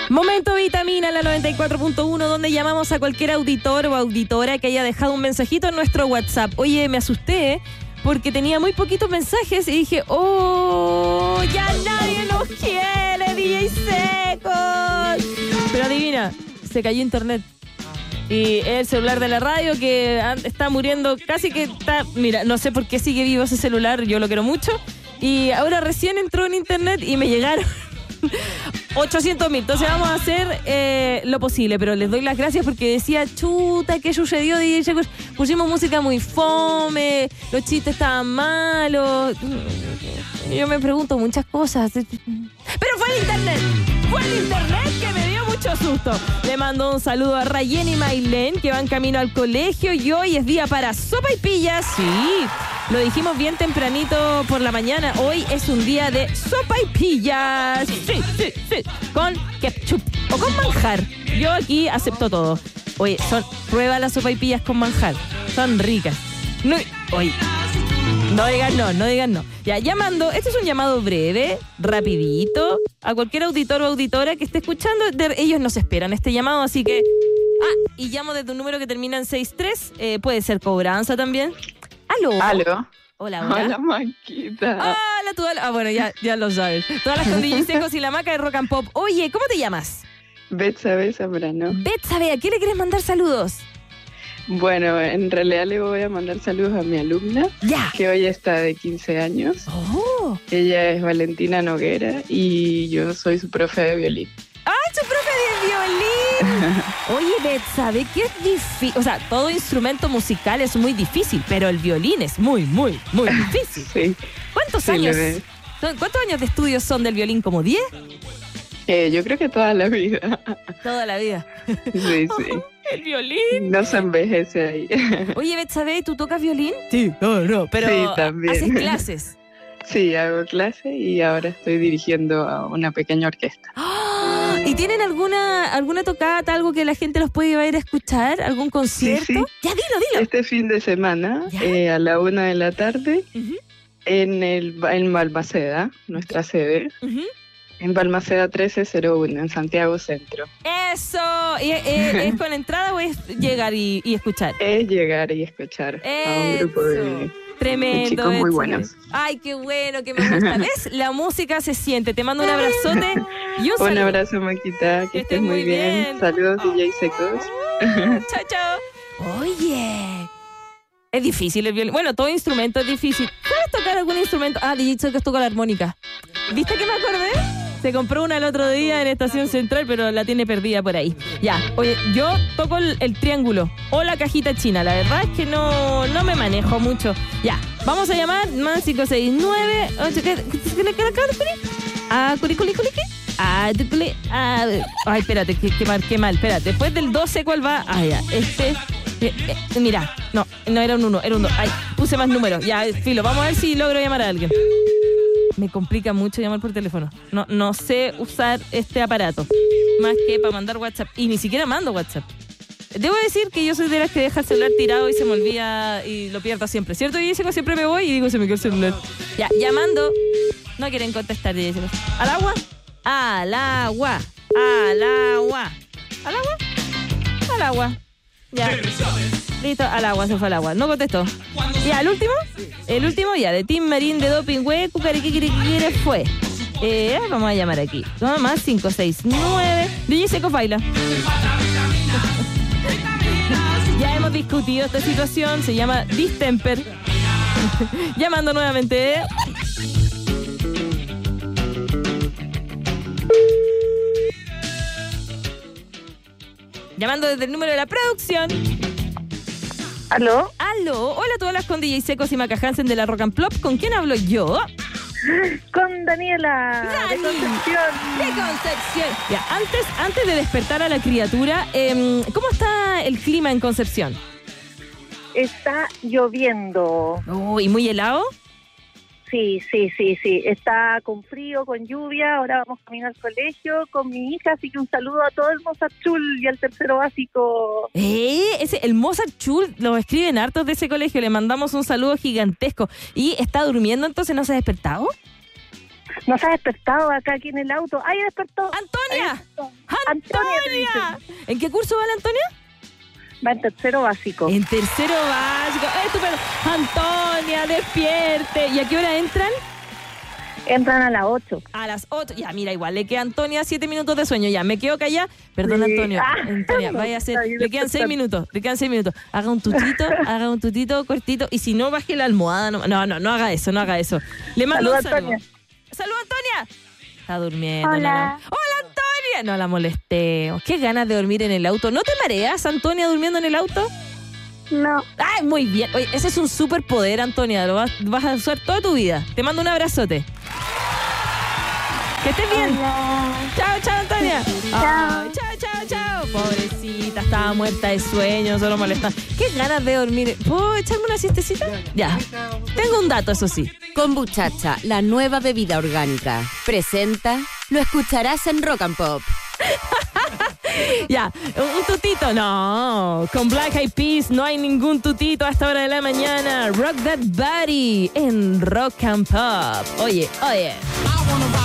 Momento Vitamina, la 94.1, donde llamamos a cualquier auditor o auditora que haya dejado un mensajito en nuestro WhatsApp. Oye, me asusté porque tenía muy poquitos mensajes y dije, ¡oh! ¡Ya nadie nos quiere, DJ Secos! Pero adivina, se cayó internet. Y el celular de la radio que está muriendo, casi que está... Mira, no sé por qué sigue vivo ese celular, yo lo quiero mucho. Y ahora recién entró en internet y me llegaron 800.000. Entonces vamos a hacer lo posible, pero les doy las gracias porque decía, chuta, ¿qué sucedió? DJ, pusimos música muy fome, los chistes estaban malos. Yo me pregunto muchas cosas. Pero fue el internet que me dio mucho susto. Le mando un saludo a Rayen y Maylén, que van camino al colegio, y hoy es día para sopaipillas. Sí, lo dijimos bien tempranito por la mañana. Hoy es un día de sopaipillas. Sí. Con ketchup o con manjar. Yo aquí acepto todo. Oye, prueba las sopaipillas con manjar. Son ricas. No digan no. Ya, llamando, este es un llamado breve, rapidito, a cualquier auditor o auditora que esté escuchando. Ellos nos esperan este llamado, así que... y llamo desde un número que termina en 63. Puede ser cobranza también. ¿Aló? Hola, Maquita. Hola, bueno, ya lo sabes. Todas las con DJ Secos y la Maca de Rock and Pop. Oye, ¿cómo te llamas? Betsabe Zambrano. Betsabe, ¿a quién le quieres mandar saludos? Bueno, en realidad le voy a mandar saludos a mi alumna, que hoy está de 15 años. Oh. Ella es Valentina Noguera y yo soy su profe de violín. ¡Ay, su profe de violín! Oye, Betsabe, ¿qué es difícil? O sea, todo instrumento musical es muy difícil, pero el violín es muy, muy, muy difícil. Sí. ¿Cuántos años de estudios son del violín? ¿Como 10? Yo creo que toda la vida. Toda la vida. Sí. El violín. No se envejece ahí. Oye, Betsabe, ¿tú tocas violín? Sí, no, pero sí, también. ¿haces clases? Sí, hago clases y ahora estoy dirigiendo a una pequeña orquesta. ¡Oh! ¿Y tienen alguna tocata, algo que la gente los puede ir a escuchar? ¿Algún concierto? Sí. Ya, dilo. Este fin de semana, a la 1:00 p.m, en Balmaceda, nuestra sede. En Balmaceda 1301, en Santiago Centro. ¡Eso! ¿Es con entrada o es llegar y escuchar? Es llegar y escuchar a un grupo de chicos muy buenos. Ay, qué bueno, que me gusta. ¿Ves? La música se siente. Te mando un abrazote y un saludo. Un abrazo, Maquita, que estés muy bien. Saludos, DJ Secos. Chao. Oye, es difícil el violín. Bueno, todo instrumento es difícil. ¿Puedes tocar algún instrumento? DJ Secos toca la armónica. ¿Viste que me acordé? Se compró una el otro día en Estación Central, pero la tiene perdida por ahí. Ya, oye, yo toco el triángulo o la cajita china. La verdad es que no me manejo mucho. Ya, vamos a llamar más 569 Ay, espérate, que marqué mal. Espérate, después del 12, ¿cuál va? Ya, mira, no era un 1, era un 2. Ay, puse más números. Ya, filo, vamos a ver si logro llamar a alguien. Me complica mucho llamar por teléfono. No sé usar este aparato. Más que para mandar WhatsApp. Y ni siquiera mando WhatsApp. Debo decir que yo soy de las que deja el celular tirado y se me olvida y lo pierdo siempre. ¿Cierto? Y siempre me voy y digo, se me quedó el celular. Ya, llamando. No quieren contestar. ¿Al agua? Al agua. Ya. Listo, al agua, se fue al agua. No contestó. Ya, el último ya, de Team Marín de Doping, cucariquiquiriquire fue. Vamos a llamar aquí. No, más 569. DJ Secos baila. Ya hemos discutido esta situación, se llama distemper. Llamando nuevamente. Llamando desde el número de la producción. ¿Aló? Hola a todas las con DJ Secos y Maca Hansen de la Rock and Pop. ¿Con quién hablo yo? Con Daniela. ¡Dani! De Concepción. Ya, antes de despertar a la criatura, ¿cómo está el clima en Concepción? Está lloviendo. ¿Y muy helado? Sí. Está con frío, con lluvia. Ahora vamos camino al colegio con mi hija. Así que un saludo a todo el Mozart Schul y al tercero básico. El Mozart Schul lo escriben hartos de ese colegio. Le mandamos un saludo gigantesco. ¿Y está durmiendo entonces? ¿No se ha despertado? No se ha despertado acá aquí en el auto. ¡Ay, despertó! ¡Antonia! ¡Antonia! ¿En qué curso va la Antonia? Va en tercero básico. En tercero básico. ¡Estupendo! Antonia, despierte. ¿Y a qué hora entran? Entran a las 8. A las 8. Ya, mira, igual le queda a Antonia 7 minutos de sueño. Ya, me quedo callada. Perdón, Sí. Antonio. Antonia, vaya a hacer. Le quedan 6 minutos. Haga un tutito cortito. Y si no, baje la almohada. No haga eso. Le mando Saluda, un saludo. Antonia. ¡Salud, Antonia! Está durmiendo. Hola. ¡Hola, Antonia! No la molestemos. Qué ganas de dormir en el auto. ¿No te mareas, Antonia, durmiendo en el auto? No. ¡Ay, muy bien! Oye, ese es un superpoder, Antonia. Lo vas a usar toda tu vida. Te mando un abrazote. Que estés bien. Hola. Chao, Antonia. Chao. Ay, chao. Pobrecita, estaba muerta de sueño, solo molestando. Qué ganas de dormir. ¿Puedo echarme una siestecita? Ya. Tengo un dato, eso sí. Kombuchacha, la nueva bebida orgánica. Presenta, lo escucharás en Rock and Pop. Ya, un tutito, no. Con Black Eyed Peas no hay ningún tutito a esta hora de la mañana. Rock That Body en Rock and Pop. Oye.